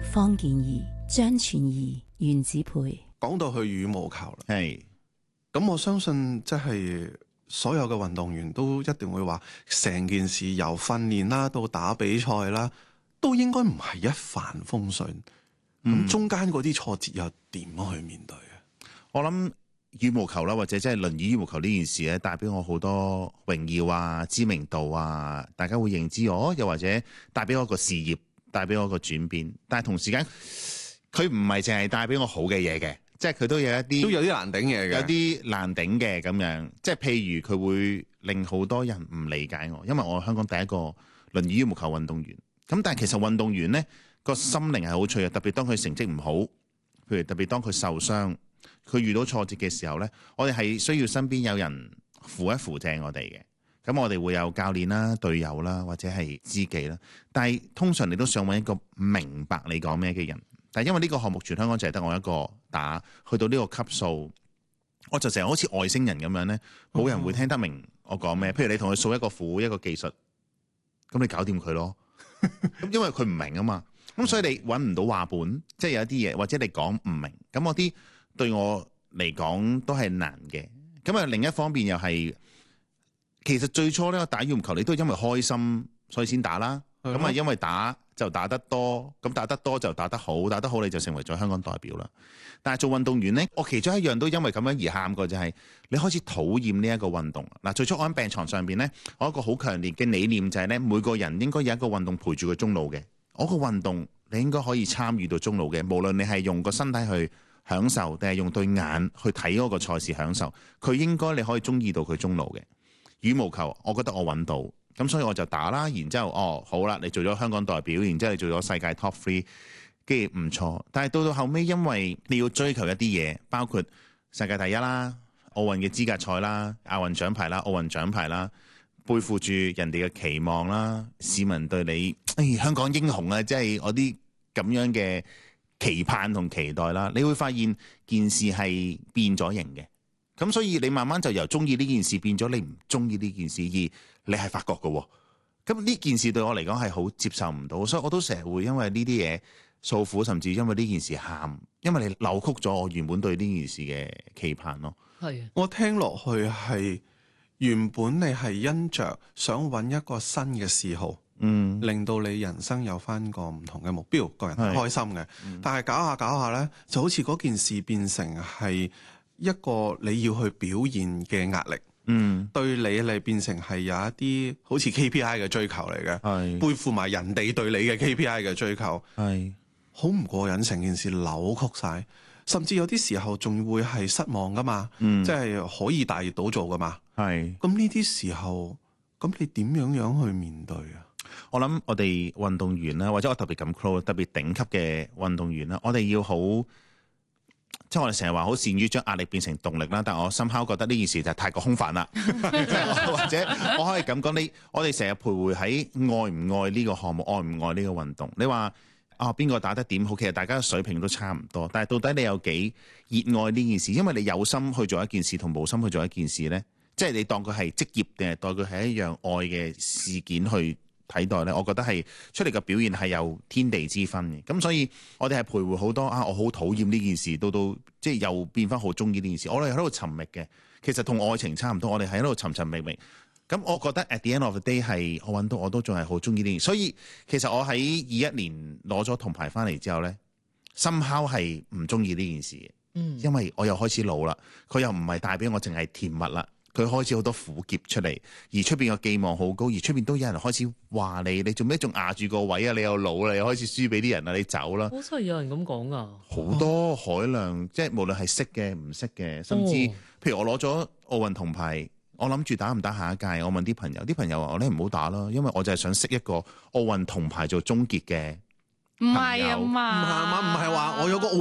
方健儀、張全儀、袁子培。 講到去羽毛球啦， 係咁我相信即係所有嘅運動員都一定會話，成件事由訓練啦到打比賽啦，都應該唔係一帆風順。咁中間嗰啲挫折又點去面對啊？ 我諗羽毛球啦，或者即係輪椅羽毛球呢件事咧，帶俾我好多榮耀啊、知名度啊，大家會認知我，又或者帶俾我一個事業，帶俾我一個轉變。但係同時間，佢唔係淨係帶俾我好嘅嘢嘅，即係佢都有一啲難頂嘢嘅， 有啲難頂嘅咁樣。即係譬如佢會令好多人唔理解我，因為我係香港第一個輪椅羽毛球運動員。咁但係其實運動員呢個心靈係好脆弱，特別當佢成績唔好，譬如特別當佢受傷。佢遇到挫折嘅時候呢，我哋係需要身邊有人扶一扶正我哋嘅。咁我哋會有教練啦、隊友啦，或者係知己啦。但係通常你都想揾一個明白你講咩嘅人。但係因為呢個項目全香港就係得我一個打，去到呢個級數，我就成日好似外星人咁樣呢，冇人會聽得明我講咩。譬如你同佢掃一個符、一個技術，咁你搞掂佢咯。咁因為佢唔明啊嘛，咁所以你揾唔到話本，即係有啲嘢或者你講唔明，咁我啲。對我嚟講都係難嘅，咁啊另一方面又係，其實最初咧我打羽毛球你都係因為開心所以先打啦，咁啊因為打就打得多，咁打得多就打得好，打得好你就成為咗香港代表啦。但係做運動員呢，我其中一樣都因為咁樣而喊過，就係你開始討厭呢一個運動。嗱，最初我喺病床上邊呢，我有一個好強烈嘅理念就係呢：每個人應該有一個運動陪住佢終老嘅，我個運動你應該可以參與到終老嘅，無論你係用個身體去享受定係用對眼去睇嗰個賽事享受，佢應該你可以中意到佢終老嘅。羽毛球我覺得我揾到，咁所以我就打啦，然之後好啦，你做咗香港代表，然之後你做咗世界 Top 3，跟住唔錯。但係到後尾，因為你要追求一啲嘢，包括世界第一啦、奧運嘅資格賽啦、亞運獎牌啦、奧運獎牌啦，背負住人哋嘅期望啦，市民對你香港英雄啊，即係我啲咁樣嘅期盼同期待啦，你會發現件事係變咗形嘅，咁所以你慢慢就由中意呢件事變咗你唔中意呢件事，而你係發覺嘅，咁呢件事對我嚟講係好接受唔到，所以我都成日會因為呢啲嘢訴苦，甚至因為呢件事喊，因為你扭曲咗我原本對呢件事嘅期盼咯。 係啊， 我聽落去係原本你係因着想揾一個新嘅嗜好。令到你人生有翻個唔同嘅目標，個人係開心嘅。但係搞下搞下呢，就好似嗰件事變成係一個你要去表現嘅壓力。對你嚟變成係有一啲好似 KPI 嘅追求嚟嘅，背負埋人哋對你嘅 KPI 嘅追求，係好唔過癮，成件事扭曲晒，甚至有啲時候仲會係失望噶嘛。即係可以大熱倒灶噶嘛。係咁呢啲時候，咁你點樣去面對啊？ 我諗我哋運動員啦，或者我特別咁 close，特別頂級嘅運動員啦，我哋要好，即係我哋成日話好善於將壓力變成動力啦。但我深刻覺得呢件事就太過空泛啦，或者我可以咁講，我哋成日徘徊喺愛唔愛呢個項目，愛唔愛呢個運動。你話邊個打得點好，其實大家水平都差唔多，但係到底你有幾熱愛呢件事？因為你有心去做一件事同冇心去做一件事呢，即係你當佢係職業定係當佢係一樣愛嘅事件去睇待咧，我覺得係出嚟嘅表現係有天地之分嘅。咁所以我哋係徘徊好多我好討厭呢件事，到即係又變翻好中意呢件事。我哋喺度尋覓嘅，其實同愛情差唔多。我哋喺度尋尋覓覓。咁我覺得 at the end of the day 係我揾到我都仲係好中意呢件事。所以其實我喺21年攞咗銅牌翻嚟之後咧，somehow係唔中意呢件事嘅。因為我又開始老啦，佢又唔係帶俾我淨係甜蜜啦。佢開始好多苦澀出嚟，而出邊嘅寄望好高，而出邊都有人開始話你做咩仲壓住個位啊？你又老啦，又開始輸俾啲人啦，你走啦。 好真係有人咁講啊！ 好多海量，即係無論係識嘅唔識嘅，甚至譬如我攞咗奧運銅牌，我諗住打唔打下一屆，我問啲朋友話我咧唔好打啦，因為我就係想識一個奧運銅牌做終結嘅。 唔係啊嘛， 唔係話我有個